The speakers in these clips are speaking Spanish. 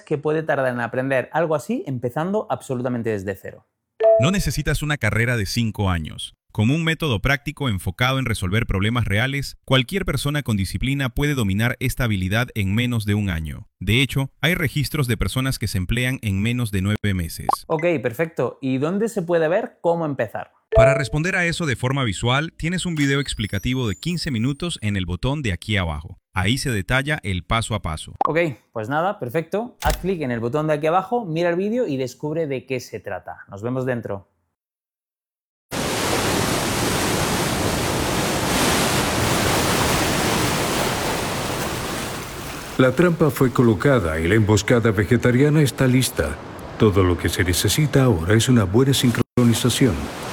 que puede tardar en aprender algo así empezando absolutamente desde cero. No necesitas una carrera de 5 años. Con un método práctico enfocado en resolver problemas reales, cualquier persona con disciplina puede dominar esta habilidad en menos de un año. De hecho, hay registros de personas que se emplean en menos de 9 meses. Ok, perfecto. ¿Y dónde se puede ver cómo empezar? Para responder a eso de forma visual, tienes un video explicativo de 15 minutos en el botón de aquí abajo. Ahí se detalla el paso a paso. Ok, pues nada, perfecto. Haz clic en el botón de aquí abajo, mira el vídeo y descubre de qué se trata. Nos vemos dentro. La trampa fue colocada y la emboscada vegetariana está lista. Todo lo que se necesita ahora es una buena sincronización.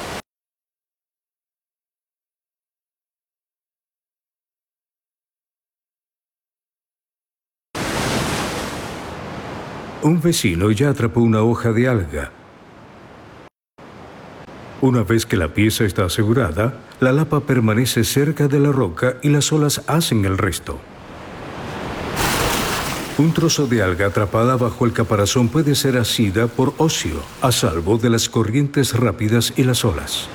Un vecino ya atrapó una hoja de alga. Una vez que la pieza está asegurada, la lapa permanece cerca de la roca y las olas hacen el resto. Un trozo de alga atrapada bajo el caparazón puede ser asida por ocio, a salvo de las corrientes rápidas y las olas.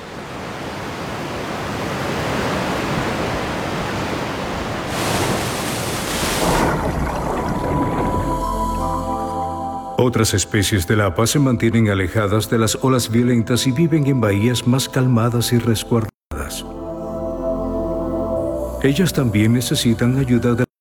Otras especies de lapa se mantienen alejadas de las olas violentas y viven en bahías más calmadas y resguardadas. Ellas también necesitan ayuda de